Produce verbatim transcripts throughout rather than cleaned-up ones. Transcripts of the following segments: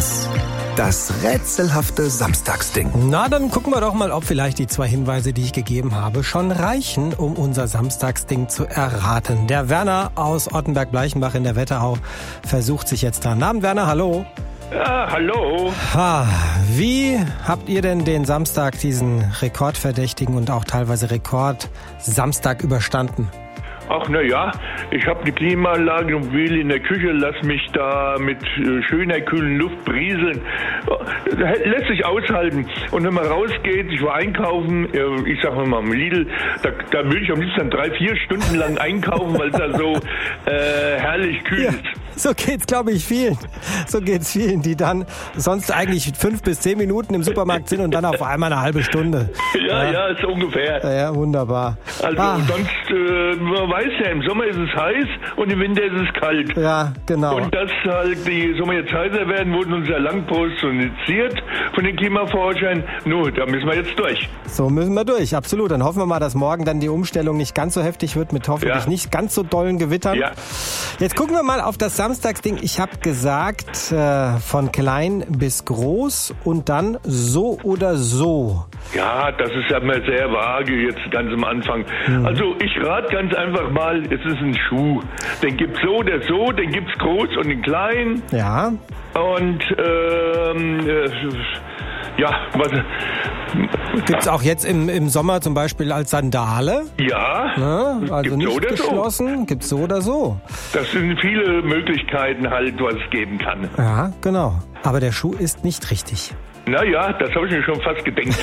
eins. Das rätselhafte Samstagsding. Na, dann gucken wir doch mal, ob vielleicht die zwei Hinweise, die ich gegeben habe, schon reichen, um unser Samstagsding zu erraten. Der Werner aus Ottenberg-Bleichenbach in der Wetterau versucht sich jetzt dran. Namen Werner, hallo. Ja, hallo. Ha, wie habt ihr denn den Samstag, diesen rekordverdächtigen und auch teilweise Rekord-Samstag überstanden? Ach na ja, ich habe eine Klimaanlage und will in der Küche, lass mich da mit äh, schöner, kühlen Luft brieseln. Äh, lässt sich aushalten. Und wenn man rausgeht, ich war einkaufen, äh, ich sag mal am Lidl, da, da würde ich am liebsten drei, vier Stunden lang einkaufen, weil es da so äh, herrlich kühl Ja. ist. So geht's, glaube ich, vielen. So geht's vielen, die dann sonst eigentlich fünf bis zehn Minuten im Supermarkt sind und dann auf einmal eine halbe Stunde. Ja, ja, ja, so ungefähr. Ja, wunderbar. Also Ah. sonst, äh, man weiß ja, im Sommer ist es heiß und im Winter ist es kalt. Ja, genau. Und dass halt die Sommer jetzt heißer werden, wurden uns ja lang prognostiziert von den Klimaforschern. Nur, da müssen wir jetzt durch. So müssen wir durch, absolut. Dann hoffen wir mal, dass morgen dann die Umstellung nicht ganz so heftig wird mit hoffentlich Ja. nicht ganz so dollen Gewittern. Ja. Jetzt gucken wir mal auf das Samstagsding. Ich habe gesagt, äh, von klein bis groß und dann so oder so. Ja, das ist ja immer sehr vage jetzt ganz am Anfang. Mhm. Also ich rate ganz einfach mal, es ist ein Schuh. Den gibt's so oder so, den gibt's groß und in klein. Ja, Und ähm, äh, ja, was? gibt's auch jetzt im, im Sommer zum Beispiel als Sandale. Ja, Ne? Also gibt's nicht so oder so. geschlossen, gibt's so oder so. Das sind viele Möglichkeiten halt, was es geben kann. Ja, genau. Aber der Schuh ist nicht richtig. Naja, das habe ich mir schon fast gedenkt.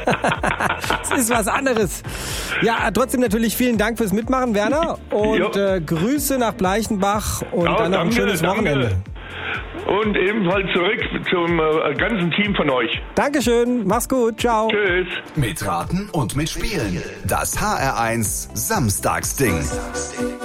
Das ist was anderes. Ja, trotzdem natürlich vielen Dank fürs Mitmachen, Werner. Und Jo. äh, Grüße nach Bleichenbach und Ja, dann noch ein danke, schönes danke. Wochenende. Und ebenfalls zurück zum äh, ganzen Team von euch. Dankeschön, mach's gut, ciao. Tschüss. Mitraten und mitspielen. Das H R eins Samstagsding.